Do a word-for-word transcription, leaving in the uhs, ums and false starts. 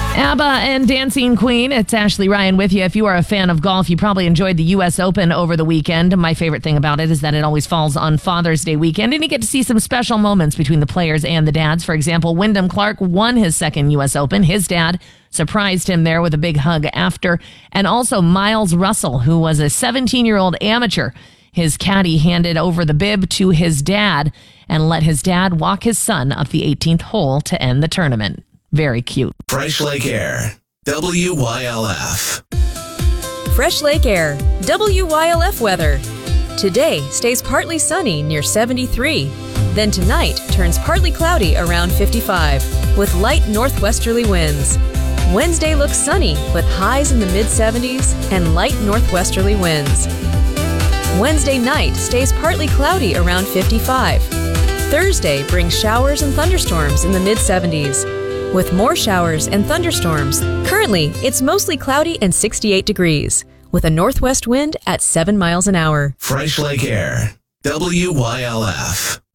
ABBA and Dancing Queen. It's Ashley Ryan with you. If you are a fan of golf, you probably enjoyed the U S Open over the weekend. My favorite thing about it is that it always falls on Father's Day weekend, and you get to see some special moments between the players and the dads. For example, Wyndham Clark won his second U S Open. His dad surprised him there with a big hug after. And also Miles Russell, who was a seventeen-year-old amateur. His caddy handed over the bib to his dad and let his dad walk his son up the eighteenth hole to end the tournament. Very cute. Fresh Lake Air, W Y L F. Fresh Lake Air, W Y L F weather. Today stays partly sunny near seventy-three. Then tonight turns partly cloudy around fifty-five with light northwesterly winds. Wednesday looks sunny with highs in the mid seventies and light northwesterly winds. Wednesday night stays partly cloudy around fifty-five. Thursday brings showers and thunderstorms in the mid seventies. With more showers and thunderstorms, currently it's mostly cloudy and sixty-eight degrees, with a northwest wind at seven miles an hour. Fresh Lake Air, W Y L F.